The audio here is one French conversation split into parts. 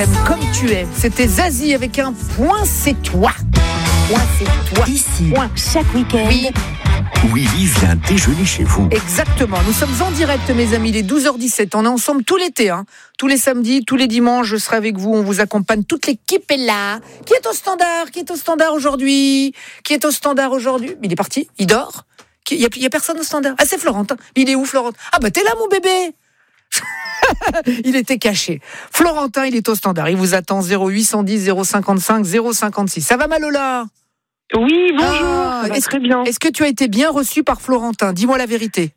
Comme tu es, c'était Zazie avec un point c'est toi. Point c'est toi. Ici, Point. chaque week-end. Oui. Willy vient déjeuner chez vous. Exactement, nous sommes en direct mes amis, les 12h17, on est ensemble tout l'été, tous les samedis, tous les dimanches, je serai avec vous, on vous accompagne, toute l'équipe est là. Qui est au standard aujourd'hui? Il est parti, il dort? Il y a personne au standard? Ah c'est Florentin, il est où Florentin? Ah bah t'es là mon bébé. Il était caché. Florentin, il est au standard, il vous attend 0810 055 056. Ça va Malola? Oui, bonjour, ça va très bien. Est-ce que tu as été bien reçu par Florentin? Dis-moi la vérité.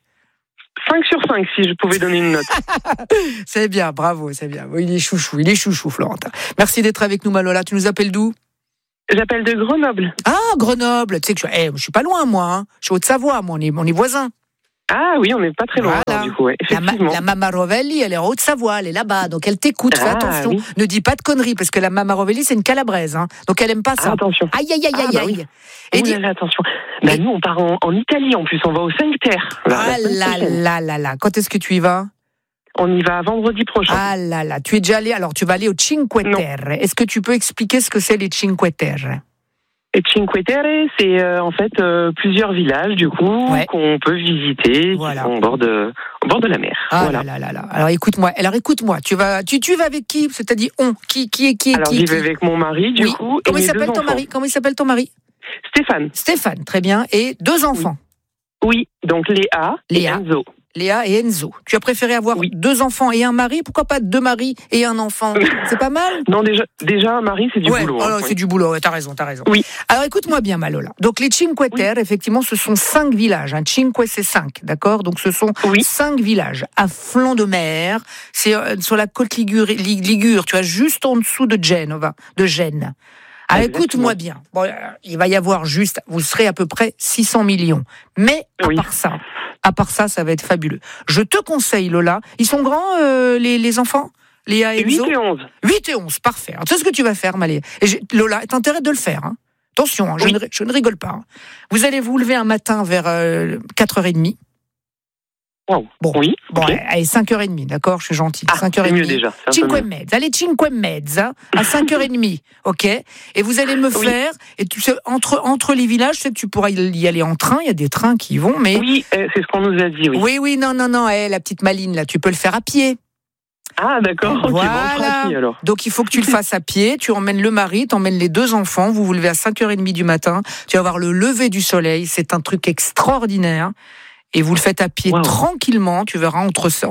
5 sur 5, si je pouvais donner une note. C'est bien, bravo, c'est bien. Il est chouchou, Florentin. Merci d'être avec nous, Malola. Tu nous appelles d'où? J'appelle de Grenoble. Ah, Grenoble. Tu sais que je suis pas loin, moi. Je suis Haute-Savoie, moi. On est voisins. Ah oui, on n'est pas très loin, Voilà. alors, du coup, ouais, effectivement. La Mama Rovelli, elle est en Haute-Savoie, elle est là-bas, donc elle t'écoute. Fais attention, oui. Ne dis pas de conneries, parce que la Mama Rovelli, c'est une calabraise, donc elle aime pas ça. Attention. Aïe. Oui. Et Ouh là là, attention. Bah, nous, on part en Italie, en plus, on va au 5 Terre. Ah là. Quand est-ce que tu y vas? On y va vendredi prochain. Ah là. Tu es déjà allé, alors tu vas aller au Cinque Terre. Est-ce que tu peux expliquer ce que c'est les Cinque Terre? Et Cinque Terre, c'est en fait plusieurs villages, du coup, qu'on peut visiter, Voilà. qui sont au bord de la mer. Ah voilà. là. Alors écoute-moi, tu vas avec qui? C'est-à-dire on, qui est Alors, j'y vais avec mon mari, du coup, Comment et il mes s'appelle deux ton enfants. mari? Comment il s'appelle ton mari? Stéphane, très bien. Et 2 enfants. Oui, donc Léa et Enzo. Léa et Enzo. Tu as préféré avoir 2 enfants et un mari? Pourquoi pas 2 maris et un enfant? C'est pas mal? Non, déjà un mari, c'est du boulot. C'est du boulot, t'as raison. Oui. Alors écoute-moi bien, Malola. Donc les Cinque Terre, effectivement, ce sont 5 villages. Cinque, c'est 5, d'accord? Donc ce sont 5 villages à flanc de mer. C'est sur la côte Ligure, tu vois, juste en dessous de Genova, de Gênes. Alors écoute-moi bien. Bon, il va y avoir vous serez à peu près 600 millions. Mais à part ça, ça va être fabuleux. Je te conseille, Lola. Ils sont grands, les enfants? Léa et Enzo? 8 et 11. 8 et 11, parfait. Alors, tu sais ce que tu vas faire, Malé? Lola, t'as intérêt de le faire. Attention, je ne rigole pas. Vous allez vous lever un matin vers 4h30. Wow. Bon, allez, 5h30, d'accord? Je suis gentil. 5h30. C'est mieux déjà. Cinque Mezza. Allez, Cinque Mezza, à 5h30, ok? Et vous allez me faire, et tu sais, entre les villages, tu sais que tu pourras y aller en train, il y a des trains qui y vont, mais... Oui, c'est ce qu'on nous a dit, oui. Oui, non, la petite Maline, là, tu peux le faire à pied. Ah, d'accord, ok, voilà. Pied, alors. Donc il faut que tu le fasses à pied, tu emmènes le mari, tu emmènes les 2 enfants, vous vous levez à 5h30 du matin, tu vas voir le lever du soleil, c'est un truc extraordinaire. Et vous le faites à pied tranquillement, tu verras,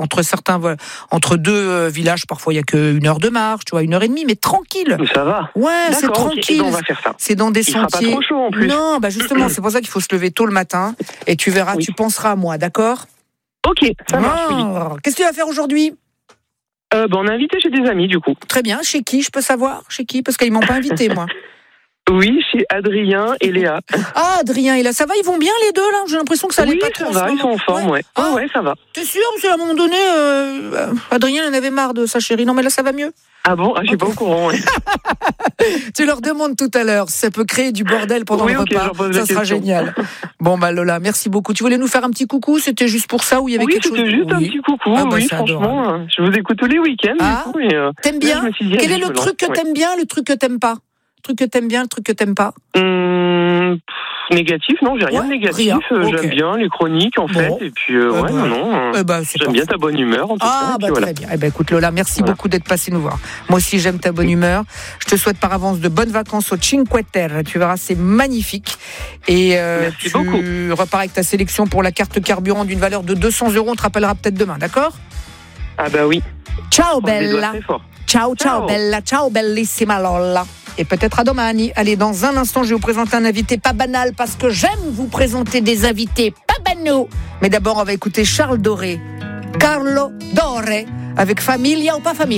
entre 2 villages, parfois il y a que 1 heure de marche, tu vois, 1h30, mais tranquille. Ça va. Ouais, c'est tranquille. On va faire ça. C'est dans des sentiers. Il sera pas trop chaud en plus. Non, justement, c'est pour ça qu'il faut se lever tôt le matin, et tu verras, tu penseras à moi, d'accord? Ok, ça marche. Qu'est-ce que tu vas faire aujourd'hui? On est invité chez des amis, du coup. Très bien, chez qui, je peux savoir? Chez qui? Parce qu'ils m'ont pas invité, moi. Oui, chez Adrien et Léa. Ah, Adrien et Léa, ça va, ils vont bien les 2 là? J'ai l'impression que ça allait pas trop. Oui, ça va, ils sont en forme, ouais. Ouais, ça va. T'es sûr? Parce qu'à un moment donné, Adrien en avait marre de sa chérie. Non, mais là, ça va mieux? Ah bon? Je suis pas au courant, ouais. Tu leur demandes tout à l'heure si ça peut créer du bordel pendant le repas. Ça sera génial. Bon, Lola, merci beaucoup. Tu voulais nous faire un petit coucou? C'était juste pour ça ou il y avait quelque chose? Oui, c'était juste un petit coucou. Franchement, je vous écoute tous les week-ends. Ah, du coup, t'aimes bien? Quel est le truc que t'aimes bien, le truc que t'aimes pas? Le truc que t'aimes bien, le truc que t'aimes pas? Négatif, non, j'ai rien de négatif. J'aime bien les chroniques, en fait. Et puis, j'aime bien ta bonne humeur, en tout cas. Très bien. Écoute, Lola, merci beaucoup d'être passée nous voir. Moi aussi, j'aime ta bonne humeur. Je te souhaite par avance de bonnes vacances au Cinque Terre. Tu verras, c'est magnifique. Et merci beaucoup. Tu repars avec ta sélection pour la carte carburant d'une valeur de 200 €. On te rappellera peut-être demain, d'accord? Ah bah oui. Ciao, bella. Ciao, bella. Ciao, bellissima Lola. Et peut-être à domani. Allez, dans un instant, je vais vous présenter un invité pas banal parce que j'aime vous présenter des invités pas banaux. Mais d'abord, on va écouter Charles Doré. Carlo Doré avec Familia ou pas Familia?